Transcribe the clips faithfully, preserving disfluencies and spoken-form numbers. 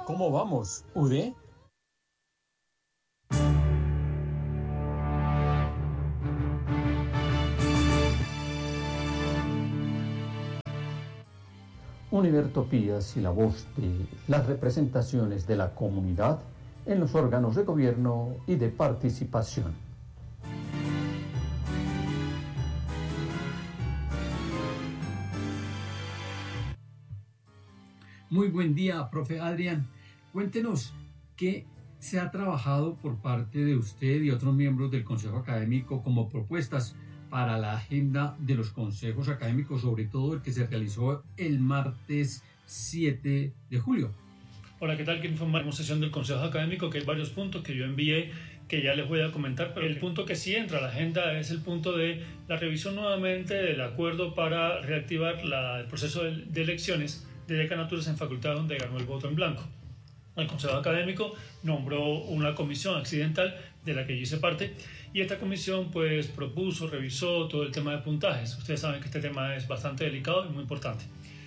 ¿Cómo vamos, U D? Univertopías y la voz de las representaciones de la comunidad en los órganos de gobierno y de participación. Muy buen día, profe Adrián. Cuéntenos qué se ha trabajado por parte de usted y otros miembros del Consejo Académico como propuestas para la agenda de los consejos académicos, sobre todo el que se realizó el martes siete de julio. Hola, ¿qué tal? Quiero informar en sesión del Consejo Académico que hay varios puntos que yo envié que ya les voy a comentar, pero el punto que sí entra a la agenda es el punto de la revisión nuevamente del acuerdo para reactivar la, el proceso de, de elecciones de decanaturas en facultades donde ganó el voto en blanco. El Consejo Académico nombró una comisión accidental de la que yo hice parte y esta comisión pues propuso, revisó todo el tema de puntajes. Ustedes saben que este tema es bastante delicado y muy importante.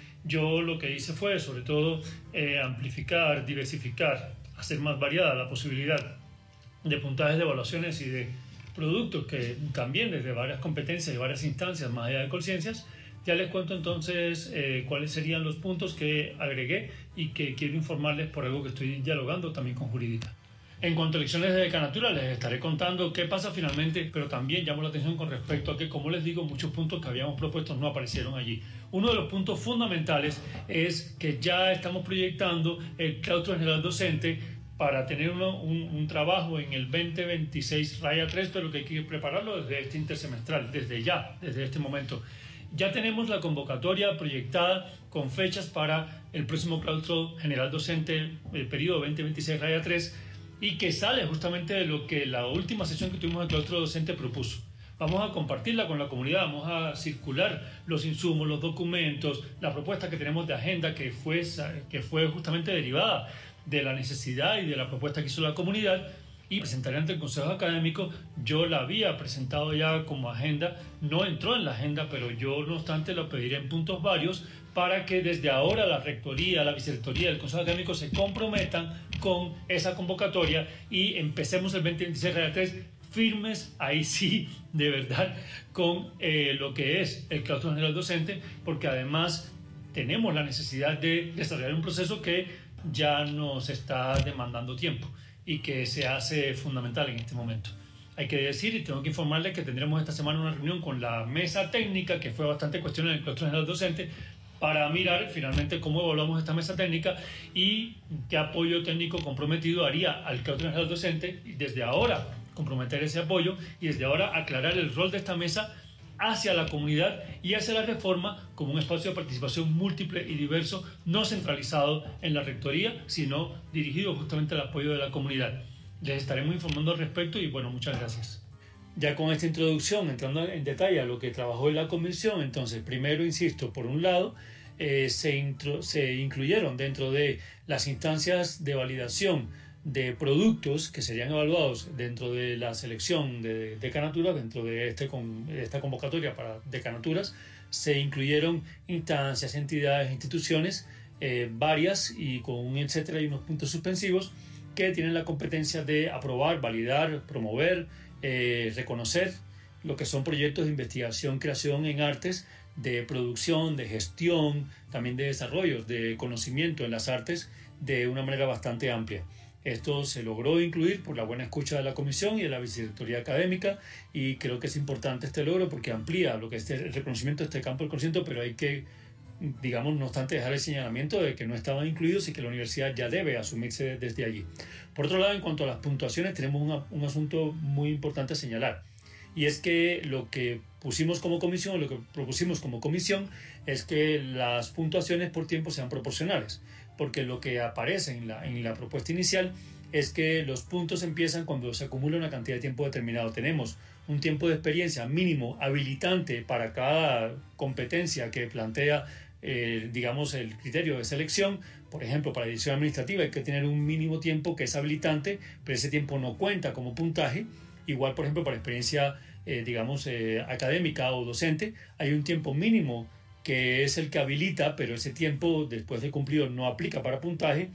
Yo lo que hice fue sobre todo eh, amplificar, diversificar, hacer más variada la posibilidad de puntajes de evaluaciones y de productos que también desde varias competencias y varias instancias más allá de conciencias. Ya les cuento entonces eh, cuáles serían los puntos que agregué y que quiero informarles por algo que estoy dialogando también con Jurídica. En cuanto a elecciones de decanatura, les estaré contando qué pasa finalmente, pero también llamo la atención con respecto a que, como les digo, muchos puntos que habíamos propuesto no aparecieron allí. Uno de los puntos fundamentales es que ya estamos proyectando el claustro general docente para tener uno, un, un trabajo en el veinte veintiséis raya tres, pero que hay que prepararlo desde este intersemestral, desde ya, desde este momento. Ya tenemos la convocatoria proyectada con fechas para el próximo claustro general docente, el periodo veinte veintiséis raya tres, y que sale justamente de lo que la última sesión que tuvimos del claustro docente propuso. Vamos a compartirla con la comunidad, vamos a circular los insumos, los documentos, la propuesta que tenemos de agenda que fue, que fue justamente derivada de la necesidad y de la propuesta que hizo la comunidad, y presentaré ante el Consejo Académico. Yo la había presentado ya como agenda, no entró en la agenda, pero yo no obstante lo pediré en puntos varios para que desde ahora la Rectoría, la Vicerrectoría del Consejo Académico se comprometan con esa convocatoria y empecemos el veinte veintiséis raya tres firmes, ahí sí, de verdad, con eh, lo que es el claustro general docente, porque además tenemos la necesidad de desarrollar un proceso que ya nos está demandando tiempo y que se hace fundamental en este momento. Hay que decir, y tengo que informarles que tendremos esta semana una reunión con la mesa técnica, que fue bastante cuestión en el claustro general docente, para mirar finalmente cómo evaluamos esta mesa técnica y qué apoyo técnico comprometido haría al claustro general docente, y desde ahora comprometer ese apoyo y desde ahora aclarar el rol de esta mesa hacia la comunidad y hacia la reforma como un espacio de participación múltiple y diverso, no centralizado en la rectoría, sino dirigido justamente al apoyo de la comunidad. Les estaremos informando al respecto y bueno, muchas gracias. Ya con esta introducción, entrando en detalle a lo que trabajó en la comisión, entonces primero, insisto, por un lado, eh, se, intro, se incluyeron dentro de las instancias de validación de productos que serían evaluados dentro de la selección de decanaturas, dentro de, este con, de esta convocatoria para decanaturas, se incluyeron instancias, entidades, instituciones, eh, varias y con un etcétera y unos puntos suspensivos que tienen la competencia de aprobar, validar, promover, eh, reconocer lo que son proyectos de investigación, creación en artes, de producción, de gestión, también de desarrollos, de conocimiento en las artes de una manera bastante amplia. Esto se logró incluir por la buena escucha de la comisión y de la vicerrectoría académica y creo que es importante este logro porque amplía lo que es el reconocimiento de este campo del conocimiento, pero hay que, digamos, no obstante dejar el señalamiento de que no estaban incluidos y que la universidad ya debe asumirse desde allí. Por otro lado, en cuanto a las puntuaciones, tenemos una, un asunto muy importante a señalar. Y es que lo que pusimos como comisión, lo que propusimos como comisión, es que las puntuaciones por tiempo sean proporcionales, porque lo que aparece en la, en la propuesta inicial es que los puntos empiezan cuando se acumula una cantidad de tiempo determinado. Tenemos un tiempo de experiencia mínimo habilitante para cada competencia que plantea eh, digamos, el criterio de selección. Por ejemplo, para edición administrativa hay que tener un mínimo tiempo que es habilitante, pero ese tiempo no cuenta como puntaje. Igual, por ejemplo, para experiencia, eh, digamos, eh, académica o docente, hay un tiempo mínimo que es el que habilita, pero ese tiempo después de cumplido no aplica para puntaje.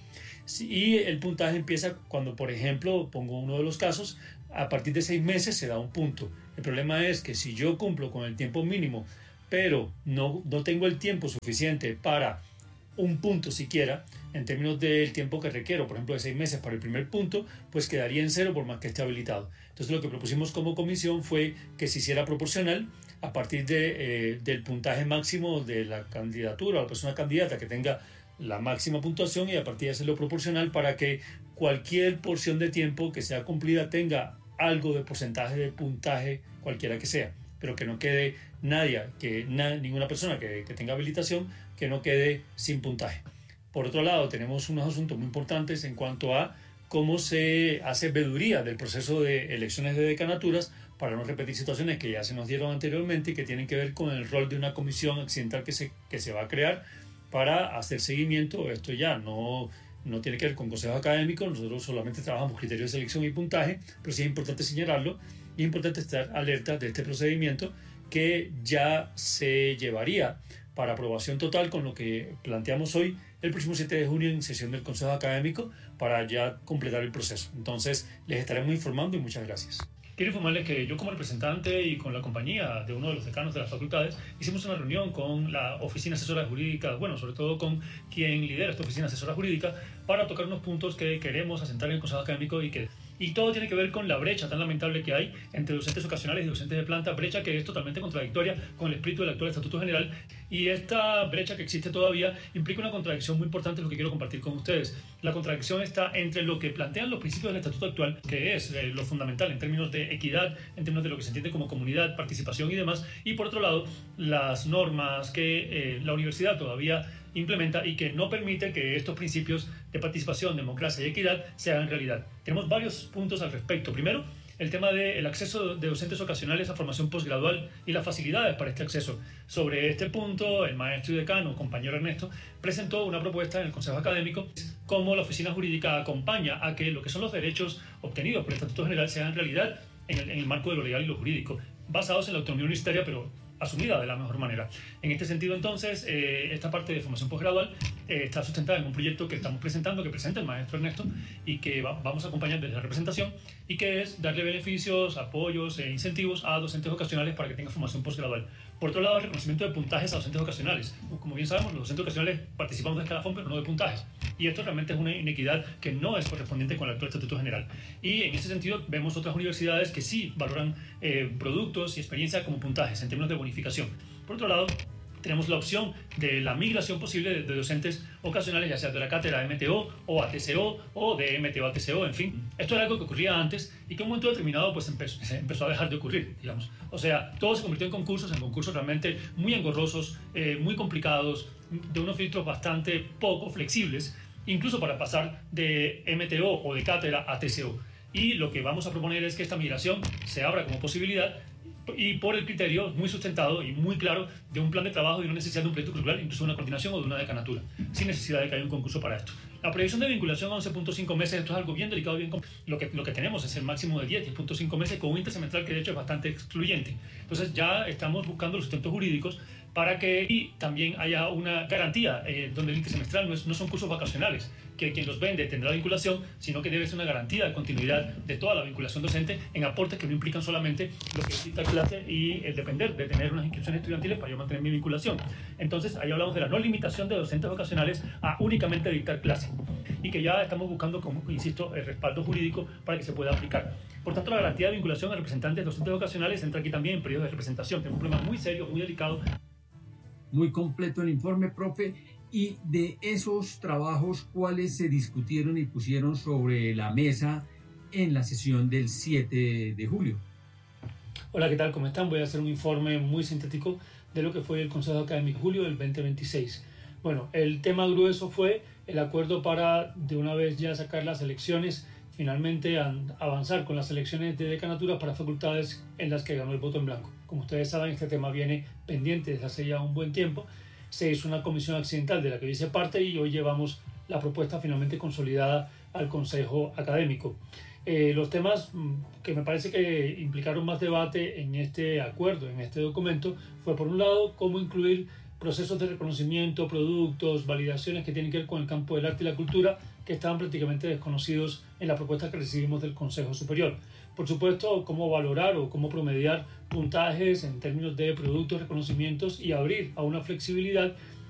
Y el puntaje empieza cuando, por ejemplo, pongo uno de los casos, a partir de seis meses se da un punto. El problema es que si yo cumplo con el tiempo mínimo, pero no, no tengo el tiempo suficiente para un punto siquiera, en términos del tiempo que requiero, por ejemplo de seis meses para el primer punto, pues quedaría en cero por más que esté habilitado. Entonces lo que propusimos como comisión fue que se hiciera proporcional a partir de, eh, del puntaje máximo de la candidatura o la persona candidata que tenga la máxima puntuación, y a partir de hacerlo proporcional para que cualquier porción de tiempo que sea cumplida tenga algo de porcentaje de puntaje, cualquiera que sea, pero que no quede nadie, que na, ninguna persona que, que tenga habilitación, que no quede sin puntaje. Por otro lado, tenemos unos asuntos muy importantes en cuanto a cómo se hace veeduría del proceso de elecciones de decanaturas para no repetir situaciones que ya se nos dieron anteriormente y que tienen que ver con el rol de una comisión accidental que se, que se va a crear para hacer seguimiento. Esto ya no, no tiene que ver con consejos académicos, nosotros solamente trabajamos criterios de selección y puntaje, pero sí es importante señalarlo y es importante estar alerta de este procedimiento que ya se llevaría para aprobación total con lo que planteamos hoy el próximo siete de junio en sesión del Consejo Académico para ya completar el proceso. Entonces les estaremos informando y muchas gracias. Quiero informarles que yo como representante y con la compañía de uno de los decanos de las facultades hicimos una reunión con la oficina asesora jurídica, bueno, sobre todo con quien lidera esta oficina asesora jurídica, para tocar unos puntos que queremos asentar en el Consejo Académico y que Y todo tiene que ver con la brecha tan lamentable que hay entre docentes ocasionales y docentes de planta, brecha que es totalmente contradictoria con el espíritu del actual Estatuto General. Y esta brecha que existe todavía implica una contradicción muy importante, lo que quiero compartir con ustedes. La contradicción está entre lo que plantean los principios del Estatuto actual, que es eh, lo fundamental en términos de equidad, en términos de lo que se entiende como comunidad, participación y demás, y por otro lado, las normas que eh, la universidad todavía implementa y que no permite que estos principios de participación, democracia y equidad se hagan realidad. Tenemos varios puntos al respecto. Primero, el tema del acceso de docentes ocasionales a formación posgradual y las facilidades para este acceso. Sobre este punto, el maestro y decano, compañero Ernesto, presentó una propuesta en el Consejo Académico cómo la oficina jurídica acompaña a que lo que son los derechos obtenidos por el Estatuto General se hagan realidad en el, en el marco de lo legal y lo jurídico, basados en la autonomía universitaria, pero asumida de la mejor manera. En este sentido, entonces, eh, esta parte de formación posgradual eh, está sustentada en un proyecto que estamos presentando, que presenta el maestro Ernesto y que va, vamos a acompañar desde la representación, y que es darle beneficios, apoyos e incentivos a docentes ocasionales para que tengan formación posgradual. Por otro lado, el reconocimiento de puntajes a docentes ocasionales. Como bien sabemos, los docentes ocasionales participamos de escalafón, pero no de puntajes. Y esto realmente es una inequidad que no es correspondiente con el actual Estatuto General. Y en ese sentido, vemos otras universidades que sí valoran eh, productos y experiencia como puntajes en términos de bonificación. Por otro lado, tenemos la opción de la migración posible de, de docentes ocasionales, ya sea de la cátedra M T O o A T C O o de M T O a T C O, en fin. Esto era algo que ocurría antes y que en un momento determinado pues empezó, empezó a dejar de ocurrir, digamos. O sea, todo se convirtió en concursos, en concursos realmente muy engorrosos, eh, muy complicados, de unos filtros bastante poco flexibles, incluso para pasar de M T O o de cátedra a T C O. Y lo que vamos a proponer es que esta migración se abra como posibilidad, y por el criterio muy sustentado y muy claro de un plan de trabajo y una necesidad de un proyecto curricular, incluso de una coordinación o de una decanatura, sin necesidad de que haya un concurso para esto. La proyección de vinculación a once punto cinco meses, esto es algo bien delicado, bien lo que, lo que tenemos es el máximo de diez, diez punto cinco meses con un intersemestral que de hecho es bastante excluyente. Entonces ya estamos buscando los sustentos jurídicos para que y también haya una garantía eh, donde el intersemestral no, es, no son cursos vacacionales, que quien los vende tendrá vinculación, sino que debe ser una garantía de continuidad de toda la vinculación docente en aportes que no implican solamente lo que es dictar clase y el depender de tener unas inscripciones estudiantiles para yo mantener mi vinculación. Entonces, ahí hablamos de la no limitación de docentes vocacionales a únicamente dictar clase, y que ya estamos buscando, como insisto, el respaldo jurídico para que se pueda aplicar. Por tanto, la garantía de vinculación a representantes docentes vocacionales entra aquí también en periodo de representación. Tenemos un problema muy serio, muy delicado. Muy completo el informe, profe. Y de esos trabajos, ¿cuáles se discutieron y pusieron sobre la mesa en la sesión del siete de julio? Hola, ¿qué tal? ¿Cómo están? Voy a hacer un informe muy sintético de lo que fue el Consejo Académico julio del veinte veintiséis. Bueno, el tema grueso fue el acuerdo para de una vez ya sacar las elecciones, finalmente avanzar con las elecciones de decanatura para facultades en las que ganó el voto en blanco. Como ustedes saben, este tema viene pendiente desde hace ya un buen tiempo. Se hizo una comisión accidental de la que yo hice parte y hoy llevamos la propuesta finalmente consolidada al Consejo Académico. Eh, los temas que me parece que implicaron más debate en este acuerdo, en este documento, fue por un lado cómo incluir procesos de reconocimiento, productos, validaciones que tienen que ver con el campo del arte y la cultura que estaban prácticamente desconocidos en la propuesta que recibimos del Consejo Superior. Por supuesto, cómo valorar o cómo promediar puntajes en términos de productos, reconocimientos y abrir a una flexibilidad